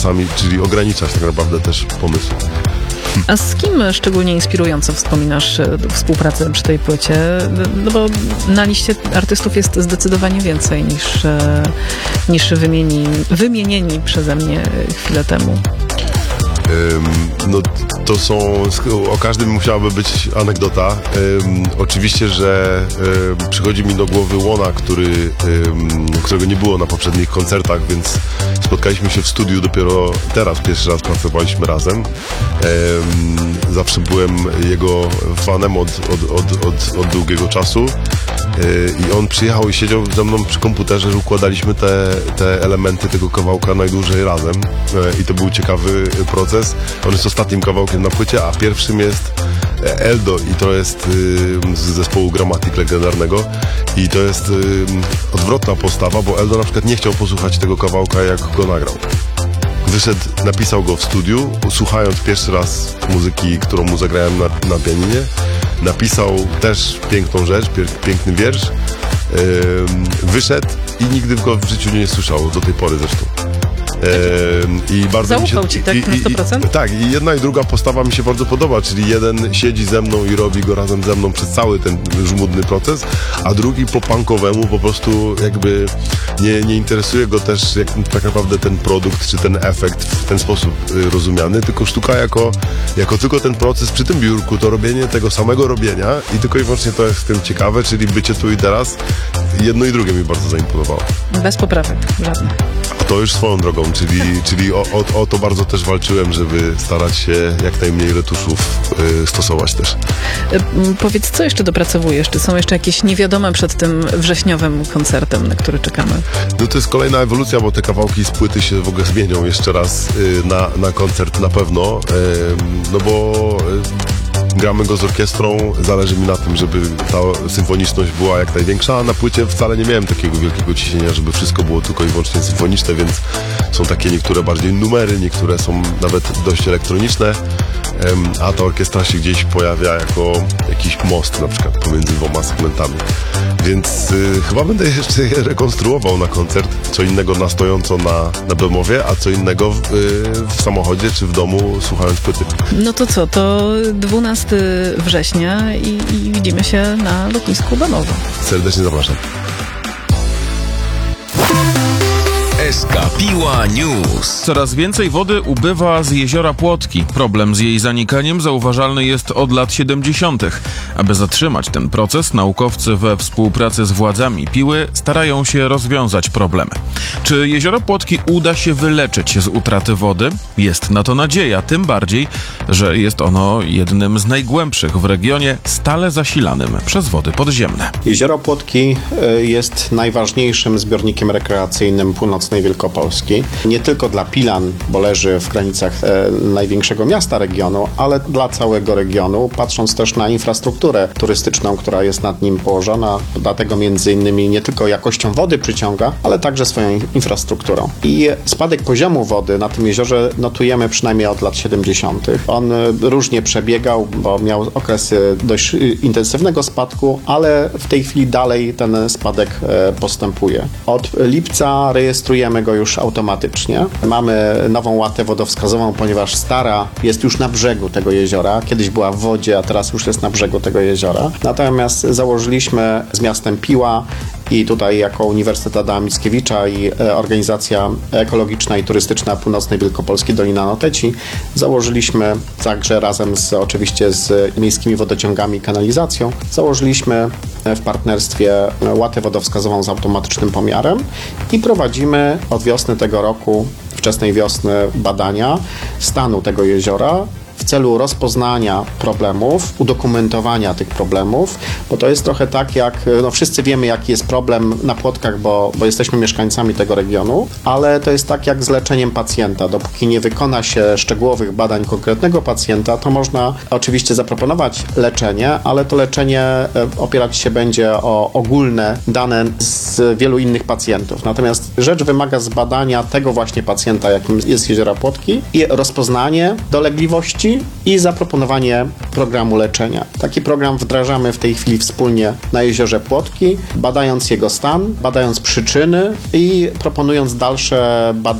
czasami, czyli ograniczać tak naprawdę też pomysł. A z kim szczególnie inspirująco wspominasz współpracę przy tej płycie? No bo na liście artystów jest zdecydowanie więcej niż wymienieni przeze mnie chwilę temu. No to są, o każdym musiałaby być anegdota. Oczywiście, że przychodzi mi do głowy Łona, którego nie było na poprzednich koncertach, więc spotkaliśmy się w studiu dopiero teraz, pierwszy raz pracowaliśmy razem. Zawsze byłem jego fanem od długiego czasu. I on przyjechał i siedział ze mną przy komputerze, że układaliśmy te elementy tego kawałka najdłużej razem. I to był ciekawy proces. On jest ostatnim kawałkiem na płycie, a pierwszym jest Eldo i to jest z zespołu Gramatik legendarnego i to jest odwrotna postawa, bo Eldo na przykład nie chciał posłuchać tego kawałka, jak go nagrał. Wyszedł, napisał go w studiu, słuchając pierwszy raz muzyki, którą mu zagrałem na pianinie. Napisał też piękną rzecz, piękny wiersz. Wyszedł i nigdy go w życiu nie słyszał, do tej pory zresztą. I bardzo zaufał ci tak na 100%? Tak, i jedna i druga postawa mi się bardzo podoba, czyli jeden siedzi ze mną i robi go razem ze mną przez cały ten żmudny proces, a drugi po punkowemu po prostu jakby nie interesuje go też tak naprawdę ten produkt czy ten efekt w ten sposób rozumiany, tylko sztuka jako tylko ten proces przy tym biurku, to robienie tego samego robienia i tylko i wyłącznie to jest w tym ciekawe, czyli bycie tu i teraz. Jedno i drugie mi bardzo zaimponowało. Bez poprawek żadnych. A to już swoją drogą, czyli o to bardzo też walczyłem, żeby starać się jak najmniej retuszów stosować też. Powiedz, co jeszcze dopracowujesz? Czy są jeszcze jakieś niewiadome przed tym wrześniowym koncertem, na który czekamy? No to jest kolejna ewolucja, bo te kawałki z płyty się w ogóle zmienią jeszcze raz na koncert na pewno, no bo gramy go z orkiestrą, zależy mi na tym, żeby ta symfoniczność była jak największa, a na płycie wcale nie miałem takiego wielkiego ciśnienia, żeby wszystko było tylko i wyłącznie symfoniczne, więc są takie niektóre bardziej numery, niektóre są nawet dość elektroniczne, a ta orkiestra się gdzieś pojawia jako jakiś most na przykład pomiędzy dwoma segmentami. Więc chyba będę jeszcze je rekonstruował na koncert, co innego na stojąco na domowie, a co innego w samochodzie czy w domu słuchając płyty. No to co, to 12 września i widzimy się na lotnisku Banowo. Serdecznie zapraszam. SK Piła News. Coraz więcej wody ubywa z jeziora Płotki. Problem z jej zanikaniem zauważalny jest od lat 70. Aby zatrzymać ten proces, naukowcy we współpracy z władzami Piły starają się rozwiązać problemy. Czy jezioro Płotki uda się wyleczyć z utraty wody? Jest na to nadzieja, tym bardziej, że jest ono jednym z najgłębszych w regionie, stale zasilanym przez wody podziemne. Jezioro Płotki jest najważniejszym zbiornikiem rekreacyjnym północnej Wielkopolski. Nie tylko dla Pilan, bo leży w granicach największego miasta regionu, ale dla całego regionu, patrząc też na infrastrukturę turystyczną, która jest nad nim położona. Dlatego między innymi nie tylko jakością wody przyciąga, ale także swoją infrastrukturą. I spadek poziomu wody na tym jeziorze notujemy przynajmniej od lat 70. On różnie przebiegał, bo miał okresy dość intensywnego spadku, ale w tej chwili dalej ten spadek postępuje. Od lipca rejestrujemy go już automatycznie. Mamy nową łatę wodowskazową, ponieważ stara jest już na brzegu tego jeziora. Kiedyś była w wodzie, a teraz już jest na brzegu tego jeziora. Natomiast założyliśmy z miastem Piła i tutaj jako Uniwersytet Adama Mickiewicza i Organizacja Ekologiczna i Turystyczna Północnej Wielkopolskiej Dolina Noteci założyliśmy także razem oczywiście z miejskimi wodociągami i kanalizacją, założyliśmy w partnerstwie łatę wodowskazową z automatycznym pomiarem i prowadzimy od wiosny tego roku, wczesnej wiosny, badania stanu tego jeziora w celu rozpoznania problemów, udokumentowania tych problemów, bo to jest trochę tak jak, wszyscy wiemy jaki jest problem na Płotkach, bo jesteśmy mieszkańcami tego regionu, ale to jest tak jak z leczeniem pacjenta. Dopóki nie wykona się szczegółowych badań konkretnego pacjenta, to można oczywiście zaproponować leczenie, ale to leczenie opierać się będzie o ogólne dane z wielu innych pacjentów. Natomiast rzecz wymaga zbadania tego właśnie pacjenta, jakim jest jezioro Płotki i rozpoznanie dolegliwości i zaproponowanie programu leczenia. Taki program wdrażamy w tej chwili wspólnie na jeziorze Płotki, badając jego stan, badając przyczyny i proponując dalsze badania